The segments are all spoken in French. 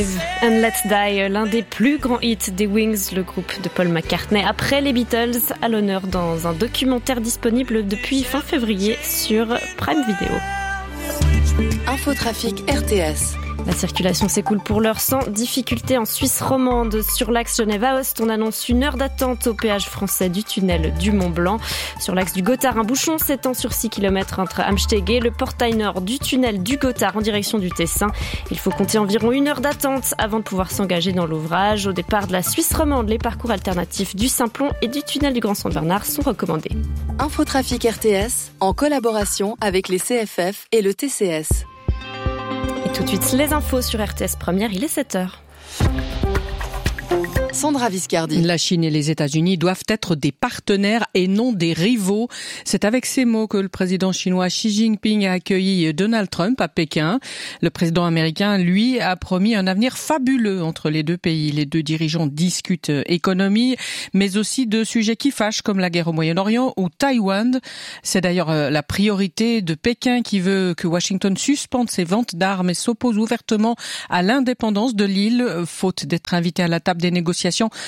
And Let's Die, l'un des plus grands hits des Wings, le groupe de Paul McCartney, après les Beatles, à l'honneur dans un documentaire disponible depuis fin février sur Prime Video. Infotrafic RTS. La circulation s'écoule pour l'heure sans difficulté en Suisse romande. Sur l'axe Genève-Aoste, on annonce 1 heure d'attente au péage français du tunnel du Mont-Blanc. Sur l'axe du Gothard, un bouchon s'étend sur 6 km entre Amsteg et le portail nord du tunnel du Gothard en direction du Tessin. Il faut compter environ 1 heure d'attente avant de pouvoir s'engager dans l'ouvrage. Au départ de la Suisse romande, les parcours alternatifs du Simplon et du tunnel du Grand Saint-Bernard sont recommandés. Infotrafic RTS, en collaboration avec les CFF et le TCS. Et tout de suite, les infos sur RTS Première, il est 7h. Sandra Viscardi. La Chine et les États-Unis doivent être des partenaires et non des rivaux. C'est avec ces mots que le président chinois Xi Jinping a accueilli Donald Trump à Pékin. Le président américain, lui, a promis un avenir fabuleux entre les deux pays. Les deux dirigeants discutent économie, mais aussi de sujets qui fâchent comme la guerre au Moyen-Orient ou Taïwan. C'est d'ailleurs la priorité de Pékin qui veut que Washington suspende ses ventes d'armes et s'oppose ouvertement à l'indépendance de l'île, faute d'être invité à la table des négociations.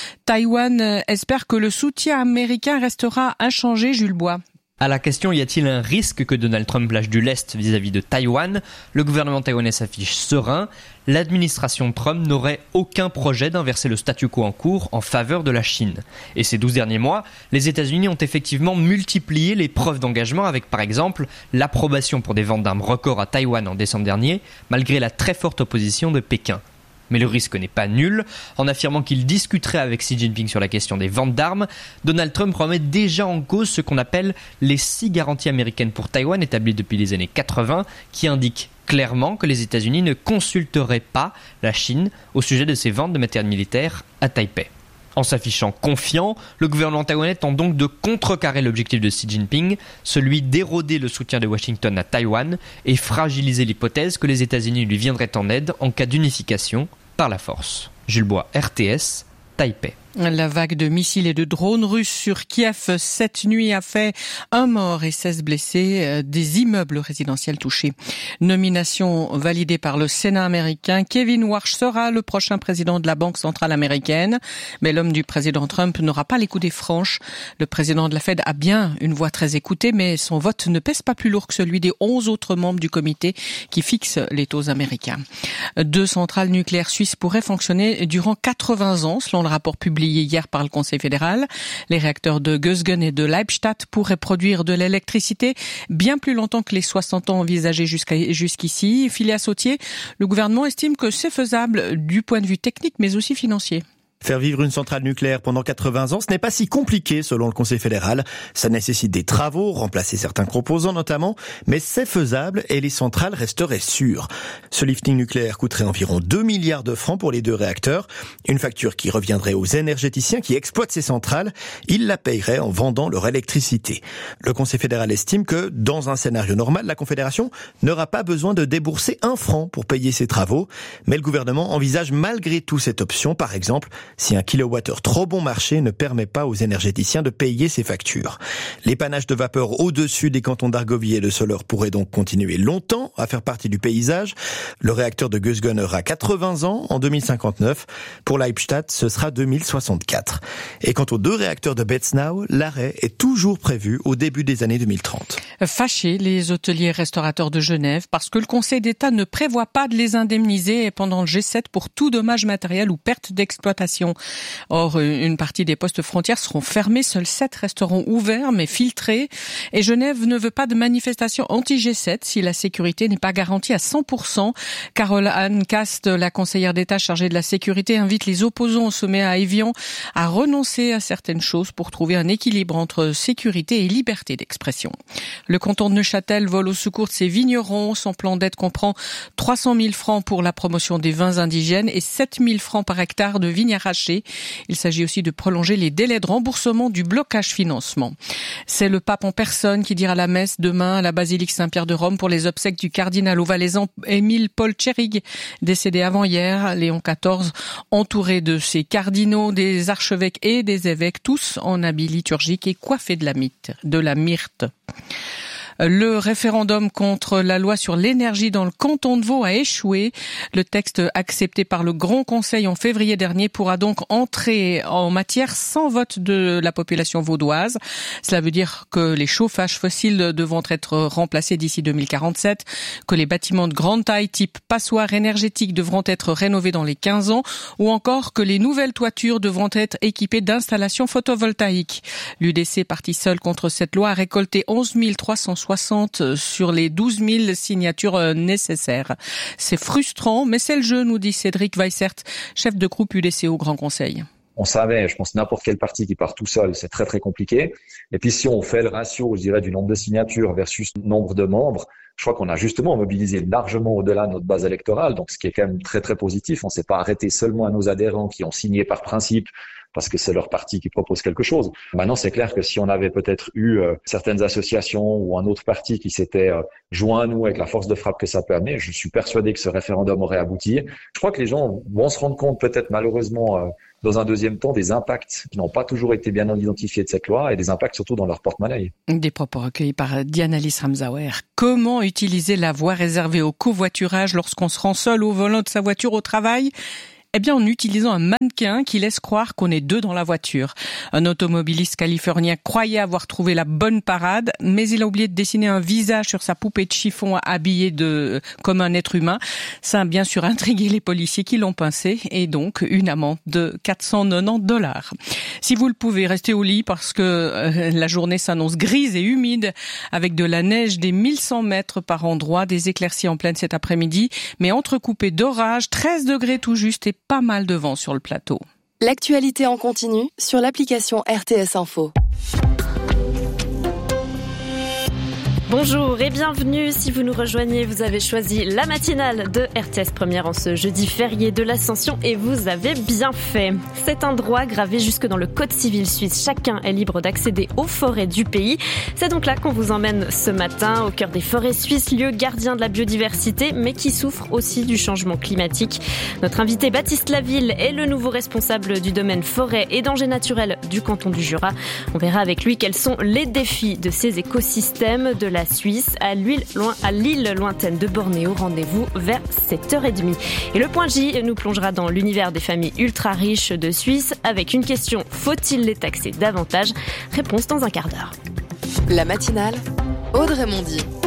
Taïwan espère que le soutien américain restera inchangé, Jules Bois. À la question, y a-t-il un risque que Donald Trump lâche du lest vis-à-vis de Taïwan ? Le gouvernement taïwanais s'affiche serein. L'administration Trump n'aurait aucun projet d'inverser le statu quo en cours en faveur de la Chine. Et ces 12 derniers mois, les États-Unis ont effectivement multiplié les preuves d'engagement avec, par exemple, l'approbation pour des ventes d'armes records à Taïwan en décembre dernier, malgré la très forte opposition de Pékin. Mais le risque n'est pas nul. En affirmant qu'il discuterait avec Xi Jinping sur la question des ventes d'armes, Donald Trump remet déjà en cause ce qu'on appelle les 6 garanties américaines pour Taïwan établies depuis les années 80, qui indiquent clairement que les États-Unis ne consulteraient pas la Chine au sujet de ses ventes de matériel militaire à Taipei. En s'affichant confiant, le gouvernement taïwanais tente donc de contrecarrer l'objectif de Xi Jinping, celui d'éroder le soutien de Washington à Taïwan et fragiliser l'hypothèse que les États-Unis lui viendraient en aide en cas d'unification par la force. Jules Bois, RTS, Taipei. La vague de missiles et de drones russes sur Kiev cette nuit a fait 1 mort et 16 blessés, des immeubles résidentiels touchés. Nomination validée par le Sénat américain, Kevin Warsh sera le prochain président de la Banque centrale américaine. Mais l'homme du président Trump n'aura pas les coudées franches. Le président de la Fed a bien une voix très écoutée, mais son vote ne pèse pas plus lourd que celui des 11 autres membres du comité qui fixe les taux américains. 2 centrales nucléaires suisses pourraient fonctionner durant 80 ans, selon le rapport publié hier par le Conseil fédéral. Les réacteurs de Gösgen et de Leibstadt pourraient produire de l'électricité bien plus longtemps que les 60 ans envisagés jusqu'ici. Phileas Sautier, le gouvernement estime que c'est faisable du point de vue technique mais aussi financier. Faire vivre une centrale nucléaire pendant 80 ans, ce n'est pas si compliqué selon le Conseil fédéral. Ça nécessite des travaux, remplacer certains composants notamment, mais c'est faisable et les centrales resteraient sûres. Ce lifting nucléaire coûterait environ 2 milliards de francs pour les 2 réacteurs. Une facture qui reviendrait aux énergéticiens qui exploitent ces centrales. Ils la paieraient en vendant leur électricité. Le Conseil fédéral estime que, dans un scénario normal, la Confédération n'aura pas besoin de débourser 1 franc pour payer ses travaux. Mais le gouvernement envisage malgré tout cette option, par exemple, si un kilowattheure trop bon marché ne permet pas aux énergéticiens de payer ses factures. L'épanage de vapeur au-dessus des cantons d'Argovie et de Soleure pourrait donc continuer longtemps à faire partie du paysage. Le réacteur de Gösgen aura 80 ans en 2059. Pour Leibstadt, ce sera 2064. Et quant aux 2 réacteurs de Betznau, l'arrêt est toujours prévu au début des années 2030. Fâchés, les hôteliers restaurateurs de Genève, parce que le Conseil d'État ne prévoit pas de les indemniser pendant le G7 pour tout dommage matériel ou perte d'exploitation. Or, une partie des postes frontières seront fermés, seuls 7 resteront ouverts mais filtrés. Et Genève ne veut pas de manifestation anti-G7 si la sécurité n'est pas garantie à 100%. Carole-Anne Cast, la conseillère d'État chargée de la sécurité, invite les opposants au sommet à Évian à renoncer à certaines choses pour trouver un équilibre entre sécurité et liberté d'expression. Le canton de Neuchâtel vole au secours de ses vignerons. Son plan d'aide comprend 300 000 francs pour la promotion des vins indigènes et 7 000 francs par hectare de vignes arrachées. Il s'agit aussi de prolonger les délais de remboursement du blocage financement. C'est le pape en personne qui dira la messe demain à la basilique Saint-Pierre de Rome pour les obsèques du cardinal au Valaisan Émile Paul Tcherig, décédé avant-hier. Léon XIV, entouré de ses cardinaux, des archevêques et des évêques, tous en habits liturgiques et coiffés de la myrte. Le référendum contre la loi sur l'énergie dans le canton de Vaud a échoué. Le texte accepté par le Grand Conseil en février dernier pourra donc entrer en matière sans vote de la population vaudoise. Cela veut dire que les chauffages fossiles devront être remplacés d'ici 2047, que les bâtiments de grande taille type passoire énergétique devront être rénovés dans les 15 ans ou encore que les nouvelles toitures devront être équipées d'installations photovoltaïques. L'UDC, parti seul contre cette loi, a récolté 11 360 sur les 12 000 signatures nécessaires. C'est frustrant, mais c'est le jeu, nous dit Cédric Weissert, chef de groupe UDC au Grand Conseil. On savait, je pense, n'importe quel parti qui part tout seul, c'est très très compliqué. Et puis si on fait le ratio, je dirais, du nombre de signatures versus nombre de membres, je crois qu'on a justement mobilisé largement au-delà de notre base électorale, donc ce qui est quand même très très positif. On ne s'est pas arrêté seulement à nos adhérents qui ont signé par principe parce que c'est leur parti qui propose quelque chose. Maintenant, c'est clair que si on avait peut-être eu certaines associations ou un autre parti qui s'était joint à nous avec la force de frappe que ça peut amener, je suis persuadé que ce référendum aurait abouti. Je crois que les gens vont se rendre compte peut-être malheureusement dans un deuxième temps des impacts qui n'ont pas toujours été bien identifiés de cette loi et des impacts surtout dans leur porte-monnaie. Des propos recueillis par Diana-Lys Ramsauer. Comment utiliser la voie réservée au covoiturage lorsqu'on se rend seul au volant de sa voiture au travail ? Eh bien, en utilisant un mannequin qui laisse croire qu'on est deux dans la voiture. Un automobiliste californien croyait avoir trouvé la bonne parade, mais il a oublié de dessiner un visage sur sa poupée de chiffon habillée comme un être humain. Ça a bien sûr intrigué les policiers qui l'ont pincé et donc une amende de $490. Si vous le pouvez, restez au lit parce que la journée s'annonce grise et humide avec de la neige des 1100 mètres par endroit, des éclaircies en pleine cet après-midi, mais entrecoupées d'orages, 13 degrés tout juste et pas mal de vent sur le plateau. L'actualité en continu sur l'application RTS Info. Bonjour et bienvenue. Si vous nous rejoignez, vous avez choisi la matinale de RTS Première en ce jeudi férié de l'Ascension et vous avez bien fait. C'est un droit gravé jusque dans le Code civil suisse. Chacun est libre d'accéder aux forêts du pays. C'est donc là qu'on vous emmène ce matin au cœur des forêts suisses, lieu gardien de la biodiversité, mais qui souffre aussi du changement climatique. Notre invité Baptiste Laville est le nouveau responsable du domaine forêt et dangers naturels du canton du Jura. On verra avec lui quels sont les défis de ces écosystèmes de la Suisse à l'île lointaine de Bornéo. Rendez-vous vers 7h30. Et le point J nous plongera dans l'univers des familles ultra riches de Suisse avec une question: faut-il les taxer davantage? Réponse dans un quart d'heure. La matinale, Aude Raymondi.